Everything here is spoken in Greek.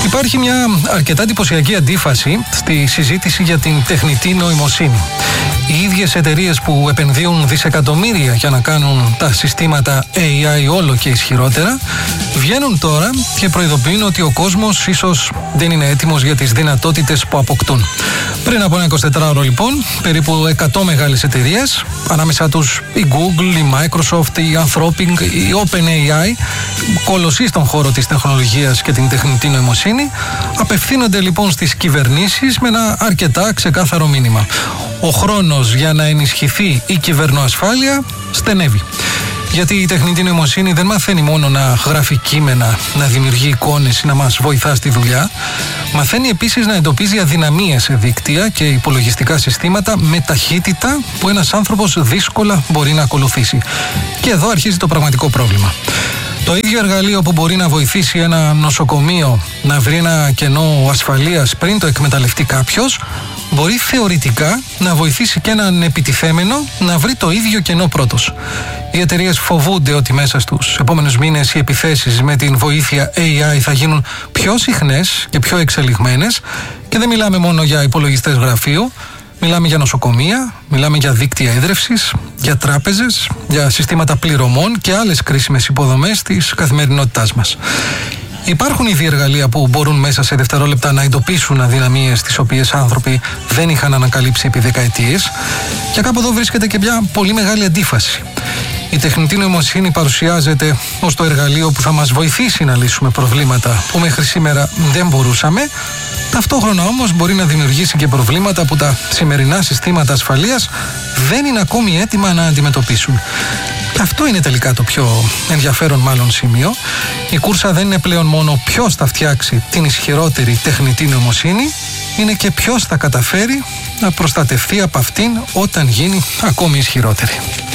Υπάρχει μια αρκετά εντυπωσιακή αντίφαση στη συζήτηση για την τεχνητή νοημοσύνη. Οι ίδιες εταιρείες που επενδύουν δισεκατομμύρια για να κάνουν τα συστήματα AI όλο και ισχυρότερα, βγαίνουν τώρα και προειδοποιούν ότι ο κόσμος ίσως δεν είναι έτοιμος για τις δυνατότητες που αποκτούν. Πριν από ένα 24ωρο λοιπόν, περίπου 100 μεγάλες εταιρείες, ανάμεσά τους η Google, η Microsoft, η Anthropic, η OpenAI, κολοσσοί στον χώρο της τεχνολογίας και την τεχνητή νοημοσύνη, απευθύνονται λοιπόν στις κυβερνήσεις με ένα αρκετά ξεκάθαρο μήνυμα. Ο χρόνος για να ενισχυθεί η κυβερνοασφάλεια στενεύει. Γιατί η τεχνητή νοημοσύνη δεν μαθαίνει μόνο να γράφει κείμενα, να δημιουργεί εικόνες ή να μας βοηθά στη δουλειά. Μαθαίνει επίσης να εντοπίζει αδυναμίες σε δίκτυα και υπολογιστικά συστήματα με ταχύτητα που ένας άνθρωπος δύσκολα μπορεί να ακολουθήσει. Και εδώ αρχίζει το πραγματικό πρόβλημα. Το ίδιο εργαλείο που μπορεί να βοηθήσει ένα νοσοκομείο να βρει ένα κενό ασφαλείας πριν το εκμεταλλευτεί κάποιος, μπορεί θεωρητικά να βοηθήσει και έναν επιτιθέμενο να βρει το ίδιο κενό πρώτος. Οι εταιρείες φοβούνται ότι μέσα στους επόμενους μήνες οι επιθέσεις με την βοήθεια AI θα γίνουν πιο συχνές και πιο εξελιγμένες, και δεν μιλάμε μόνο για υπολογιστές γραφείου. Μιλάμε για νοσοκομεία, μιλάμε για δίκτυα ίδρευσης, για τράπεζες, για συστήματα πληρωμών και άλλες κρίσιμες υποδομές της καθημερινότητάς μας. Υπάρχουν ήδη εργαλεία που μπορούν μέσα σε δευτερόλεπτα να εντοπίσουν αδυναμίες τις οποίες άνθρωποι δεν είχαν ανακαλύψει επί δεκαετίες, και κάπου εδώ βρίσκεται και μια πολύ μεγάλη αντίφαση. Η τεχνητή νοημοσύνη παρουσιάζεται ως το εργαλείο που θα μας βοηθήσει να λύσουμε προβλήματα που μέχρι σήμερα δεν μπορούσαμε. Ταυτόχρονα όμως μπορεί να δημιουργήσει και προβλήματα που τα σημερινά συστήματα ασφαλείας δεν είναι ακόμη έτοιμα να αντιμετωπίσουν. Και αυτό είναι τελικά το πιο ενδιαφέρον μάλλον σημείο. Η κούρσα δεν είναι πλέον μόνο ποιος θα φτιάξει την ισχυρότερη τεχνητή νοημοσύνη, είναι και ποιος θα καταφέρει να προστατευτεί από αυτήν όταν γίνει ακόμη ισχυρότερη.